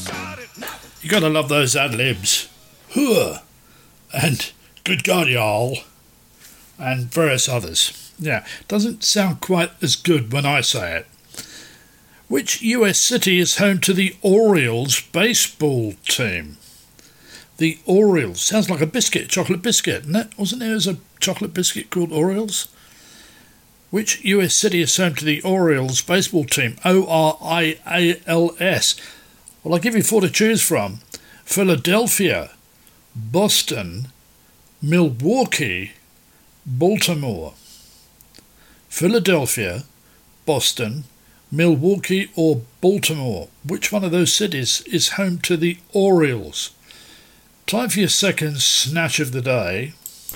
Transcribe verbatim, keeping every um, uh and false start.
You gotta love those ad-libs. Huh. And good God, y'all. And various others. Yeah, doesn't sound quite as good when I say it. Which U S city is home to the Orioles baseball team? The Orioles. Sounds like a biscuit, chocolate biscuit, isn't it? Wasn't there a chocolate biscuit called Orioles? Which U S city is home to the Orioles baseball team? O R I A L S. Well, I'll give you four to choose from. Philadelphia, Boston, Milwaukee, Baltimore. Philadelphia, Boston, Milwaukee or Baltimore. Which one of those cities is home to the Orioles? Time for your second snatch of the day.